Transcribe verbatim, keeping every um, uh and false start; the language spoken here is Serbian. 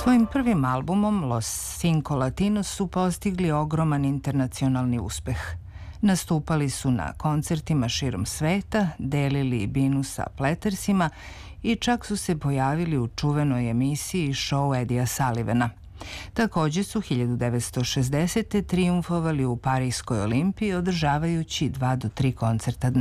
Svojim prvim albumom Los Cinco Latinos su postigli ogroman internacionalni uspeh. Nastupali su na koncertima širom sveta, delili binu sa Platersima i čak su se pojavili u čuvenoj emisiji show Edija Sullivana. Takođe su hiljadu devetsto šezdesete. trijumfovali u Pariskoj olimpiji održavajući dva do tri koncerta dnevno.